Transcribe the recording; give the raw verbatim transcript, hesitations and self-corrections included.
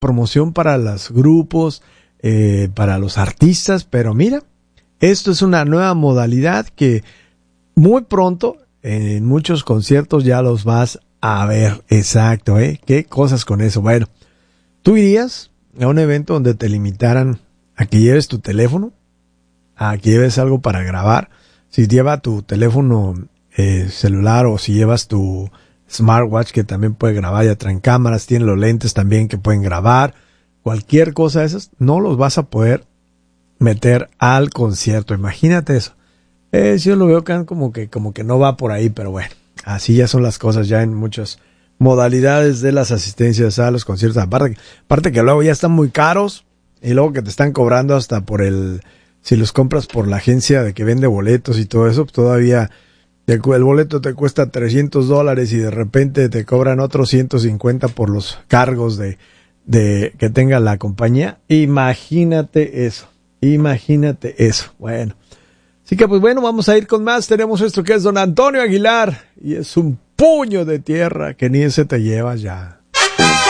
promoción para los grupos, eh, para los artistas, pero mira, esto es una nueva modalidad que muy pronto en muchos conciertos ya los vas a ver. Exacto, ¿eh? ¿Qué cosas con eso? Bueno, ¿tú irías a un evento donde te limitaran a que lleves tu teléfono? A que lleves algo para grabar. Si lleva tu teléfono eh, celular o si llevas tu smartwatch que también puede grabar, ya traen cámaras, tienen los lentes también que pueden grabar, cualquier cosa de esas, no los vas a poder meter al concierto. Imagínate eso. Eh, yo lo veo que como que como que no va por ahí, pero bueno, así ya son las cosas ya en muchas modalidades de las asistencias a los conciertos. Aparte, aparte que luego ya están muy caros y luego que te están cobrando hasta por el, si los compras por la agencia de que vende boletos y todo eso, pues todavía el boleto te cuesta trescientos dólares y de repente te cobran otros ciento cincuenta por los cargos de, de que tenga la compañía. Imagínate eso, imagínate eso. Bueno, así que pues bueno, vamos a ir con más. Tenemos esto que es don Antonio Aguilar y es un puño de tierra que ni ese te llevas ya.